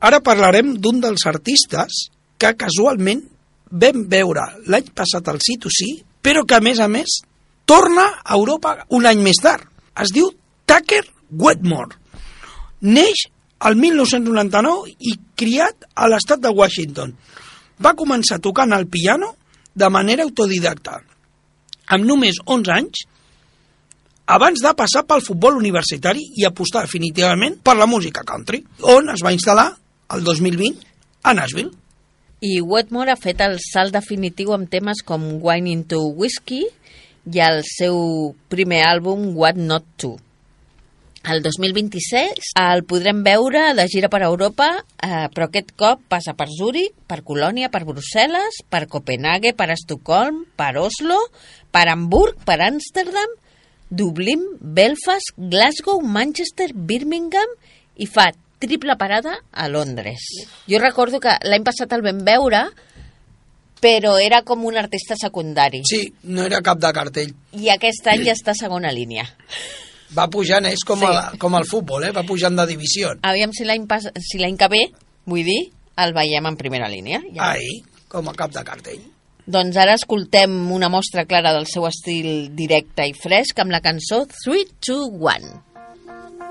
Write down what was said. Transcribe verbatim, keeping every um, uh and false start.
Ara parlarem d'un dels artistes que casualment vam veure l'any passat al C dos C, però que a més a més torna a Europa un any més tard. Es diu Tucker Wetmore. Neix el mil nou-cents noranta-nou i criat a l'estat de Washington. Va començar tocant el piano de manera autodidacta, amb només onze anys, abans de passar pel futbol universitari i apostar definitivament per la música country, on es va instal·lar el dos mil vint a Nashville. I Wetmore ha fet el salt definitiu amb temes com Wine into Whiskey i el seu primer àlbum What Not To. El dos mil vint-i-sis el podrem veure de gira per Europa, eh, però aquest cop passa per Zúrich, per Colònia, per Brussel·les, per Copenhague, per Estocolm, per Oslo, per Hamburg, per Amsterdam, Dublín, Belfast, Glasgow, Manchester, Birmingham i fa triple parada a Londres. Jo recordo que l'any passat el vam veure, però era com un artista secundari. Sí, no era cap de cartell. I aquest any ja està a segona línia. Va pujant, és com, Sí. el, com el futbol, eh? Va pujant de divisió. Aviam si l'any pas... si l'any que ve, vull dir, el veiem en primera línia. Ja. Ahí, com a cap de cartell. Doncs ara escoltem una mostra clara del seu estil directe i fresc amb la cançó three, two, one.